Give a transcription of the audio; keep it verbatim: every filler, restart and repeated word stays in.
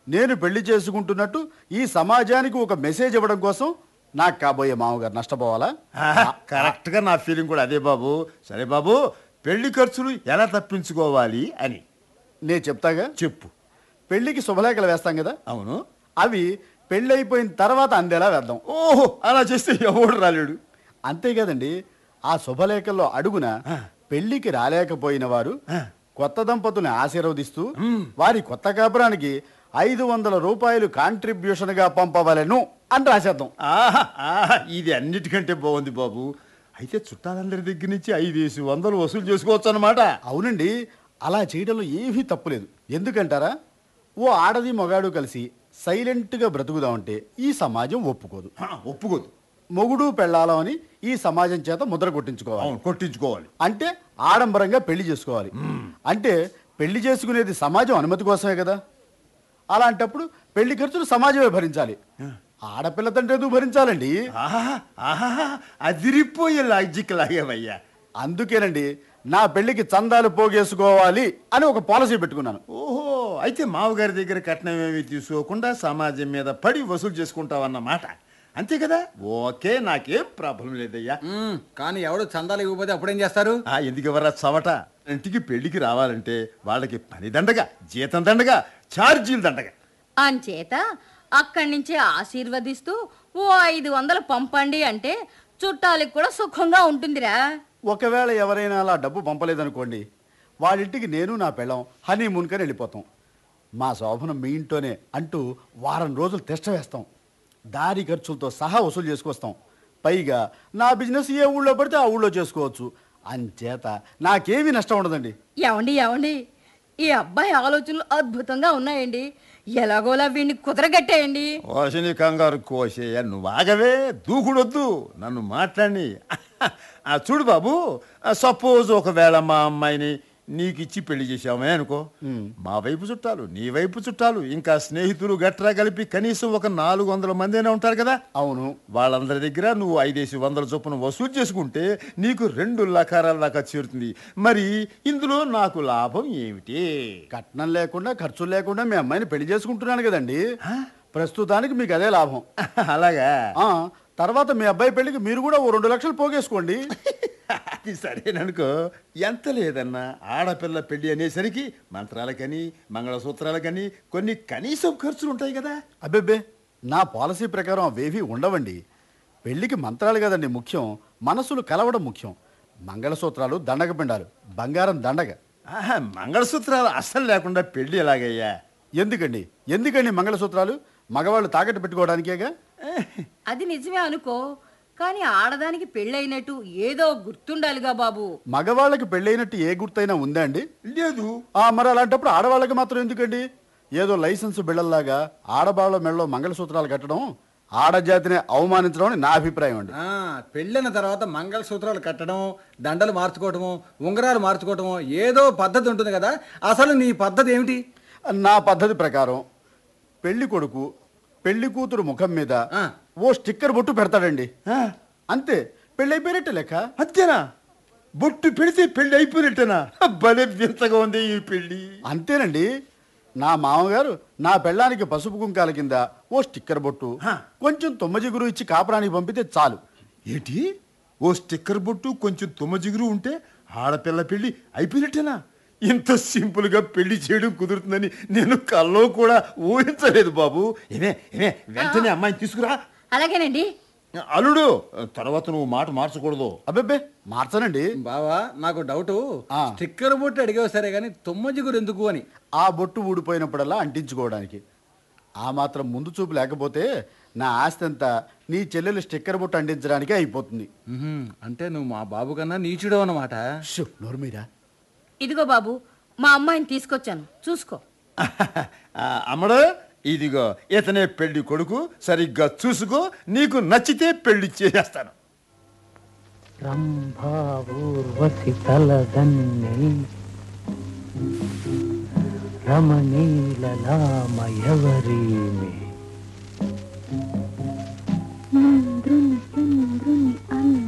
నేను పెళ్లి చేసుకుంటున్నట్టు ఈ సమాజానికి ఒక మెసేజ్ ఇవ్వడం కోసం నాకు కాబోయే మామగారు నష్టపోవాలా? కరెక్ట్గా నా ఫీలింగ్ కూడా అదే బాబు. సరే బాబు, పెళ్లి ఖర్చులు ఎలా తప్పించుకోవాలి అని నేను చెప్తాగా. చెప్పు. పెళ్లికి శుభలేఖలు వేస్తాం కదా, అవును, అవి పెళ్ళి అయిపోయిన తర్వాత అందేలా వేద్దాం. ఓహో, అలా చేస్తే ఎవడు రాలేడు. అంతే కదండి. ఆ శుభలేఖల్లో అడుగున పెళ్లికి రాలేకపోయిన వారు కొత్త దంపతుల్ని ఆశీర్వదిస్తూ వారి కొత్త కాపురానికి ఐదు వందల రూపాయలు కాంట్రిబ్యూషన్ గా పంపవలను అని రాసేద్దాం. ఆహా ఆహా, ఇది అన్నిటికంటే బాగుంది బాబు. అయితే చుట్టాలందరి దగ్గర నుంచి ఐదేసి వందలు వసూలు చేసుకోవచ్చు అన్నమాట. అవునండి, అలా చేయడంలో ఏమీ తప్పులేదు. ఎందుకంటారా? ఓ ఆడది మొగాడు కలిసి సైలెంట్గా బ్రతుకుదామంటే ఈ సమాజం ఒప్పుకోదు. ఒప్పుకోదు. మొగుడు పెళ్ళాలం అని ఈ సమాజం చేత ముద్ర కొట్టించుకోవాలి. కొట్టించుకోవాలి అంటే ఆడంబరంగా పెళ్లి చేసుకోవాలి. అంటే పెళ్లి చేసుకునేది సమాజం అనుమతి కోసమే కదా. అలాంటప్పుడు పెళ్లి ఖర్చులు సమాజమే భరించాలి. ఆడపిల్ల తండ్రి ఎందుకు భరించాలండి? అదిరిపోయే లాజిక్ లాగేవయ్యా. అందుకేనండి నా పెళ్లికి చందాలు పోగేసుకోవాలి అని ఒక పాలసీ పెట్టుకున్నాను. ఓహో, అయితే మామగారి దగ్గర కట్నం ఏమి తీసుకోకుండా సమాజం మీద పడి వసూలు చేసుకుంటావన్నమాట. అంతే కదా? ఓకే, నాకేం ప్రాబ్లం లేదయ్యా. కానీ ఎవడు చందాలు ఇవ్వకపోతే అప్పుడేం చేస్తారు? ఎందుకు ఎవరా చవట? ఇంటికి పెళ్లికి రావాలంటే వాళ్ళకి పని దండగా, జీతం దండగా, ఛార్జీలు దండగా. అంచేత అక్కడి నుంచి ఆశీర్వదిస్తూ ఓ ఐదు వందలు పంపండి అంటే చుట్టాలకు కూడా సుఖంగా ఉంటుందిరా. ఒకవేళ ఎవరైనా అలా డబ్బు పంపలేదనుకోండి, వాళ్ళింటికి నేను నా పెళ్ళం హనీమూన్ కని వెళ్ళిపోతాం. మా శోభనం మీ ఇంట్లోనే అంటూ వారం రోజులు టెస్ట్ వేస్తాం. దారి ఖర్చులతో సహా వసూలు చేసుకొస్తాం. పైగా నా బిజినెస్ ఏ ఊళ్ళో పడితే ఆ ఊళ్ళో చేసుకోవచ్చు. అంచేత నాకేమీ నష్టం ఉండదండి. ఏమండి ఏమండి ఈ అబ్బాయి ఆలోచనలు అద్భుతంగా ఉన్నాయండి. ఎలాగోలా వీడిని కుదరగట్టేయండి. కోశని కంగారు కోసేయ, నువ్వు ఆగవే, దూకుడొద్దు, నన్ను మాట్లాడి. చూడు బాబు, సపోజ్ ఒకవేళ మా అమ్మాయిని నీకు ఇచ్చి పెళ్లి చేసామే అనుకో, మా వైపు చుట్టాలు, నీ వైపు చుట్టాలు, ఇంకా స్నేహితులు గట్రా కలిపి కనీసం ఒక నాలుగు వందల మంది అయినా ఉంటారు కదా. అవును, వాళ్ళందరి దగ్గర నువ్వు ఐదేసి వందల చొప్పున వసూలు చేసుకుంటే నీకు రెండు లకారాల దాకా చేరుతుంది. మరి ఇందులో నాకు లాభం ఏమిటి? కట్నం లేకుండా ఖర్చులు లేకుండా మీ అమ్మాయిని పెళ్లి చేసుకుంటున్నాను కదండి. ప్రస్తుతానికి మీకు అదే లాభం. అలాగా? తర్వాత మీ అబ్బాయి పెళ్లికి మీరు కూడా ఓ రెండు లక్షలు పోగేసుకోండి. అది సరేననుకో. ఎంత లేదన్నా ఆడపిల్ల పెళ్లి అనేసరికి మంత్రాలకని మంగళసూత్రాలకని కొన్ని కనీసం ఖర్చులు ఉంటాయి కదా. అబ్బెబ్బే, నా పాలసీ ప్రకారం అవేవి ఉండవండి. పెళ్లికి మంత్రాలు కదండి ముఖ్యం, మనసులు కలవడం ముఖ్యం. మంగళసూత్రాలు దండగ పిండాలు, బంగారం దండగ. మంగళసూత్రాలు అస్సలు లేకుండా పెళ్లి ఎలాగయ్యా? ఎందుకండి ఎందుకండి మంగళసూత్రాలు మగవాళ్ళు తాకట్టు పెట్టుకోవడానికేగా. అది నిజమే అనుకో, కానీ ఆడదానికి పెళ్ళైనట్టు ఏదో గుర్తుండాలిగా బాబు. మగవాళ్ళకి పెళ్ళైనట్టు ఏ గుర్తైనా ఉందా అండి? లేదు. మరి అలాంటప్పుడు ఆడవాళ్ళకి మాత్రం ఎందుకండి? ఏదో లైసెన్స్ బిళ్ళల్లాగా ఆడవాళ్ళ మెళ్ళలో మంగళసూత్రాలు కట్టడం ఆడజాతిని అవమానించడం అని నా అభిప్రాయం అండి. పెళ్ళిన తర్వాత మంగళసూత్రాలు కట్టడం, దండలు మార్చుకోవటము, ఉంగరాలు మార్చుకోవటము ఏదో పద్ధతి ఉంటుంది కదా. అసలు నీ పద్ధతి ఏమిటి? నా పద్ధతి ప్రకారం పెళ్లి కొడుకు పెళ్లి కూతురు ముఖం మీద ఓ స్టిక్కర్ బొట్టు పెడతాడండి. అంతే, పెళ్లి అయిపోయినట్టే లెక్క. అంతేనా? బొట్టు పెడితే పెళ్లి అయిపోయినట్టేనా? భలే వింతగా ఉంది ఈ పెళ్లి. అంతేనండి. నా మామగారు నా పెళ్ళానికి పసుపు కుంకాల కింద ఓ స్టిక్కర్ బొట్టు, కొంచెం తుమ్మజిగురు ఇచ్చి కాపురానికి పంపితే చాలు. ఏంటి? ఓ స్టిక్కర్ బొట్టు కొంచెం తుమ్మజిగురు ఉంటే ఆడపిల్ల పెళ్లి అయిపోయినట్టేనా? ఇంత సింపుల్ గా పెళ్లి చేయడం కుదురుతుందని నేను కల్లో కూడా ఊహించలేదు బాబు. ఏమే ఏమే వెంటనే అమ్మాయిని తీసుకురా. అలాగేనండి. అల్లుడు, తర్వాత నువ్వు మాట మార్చకూడదు. అబ్బెబ్బే, మార్చనండి. బావా, నాకు డౌట్. స్టిక్కర్ బొట్టు అడిగావు సరే గానీ తుమ్మజిగురు ఎందుకు అని. ఆ బొట్టు ఊడిపోయినప్పుడల్లా అంటించుకోవడానికి. ఆ మాత్రం ముందు చూపు లేకపోతే నా ఆస్తి అంతా నీ చెల్లెలు స్టిక్కర్ బొట్టు అంటించడానికే అయిపోతుంది. అంటే నువ్వు మా బాబు కన్నా నీచుడు అన్నమాట. నోర్మీరా. ఇదిగో బాబు, మా అమ్మాయిని తీసుకొచ్చాను, చూసుకో. అమ్మడు, ఇదిగో ఇతనే పెళ్లి కొడుకు, సరిగ్గా చూసుకో, నీకు నచ్చితే పెళ్లి చేసేస్తాను. రంభావూర్వశి తలదన్ని రమణీలలామయవరీమే. చంద్రుని చంద్రుని అన్న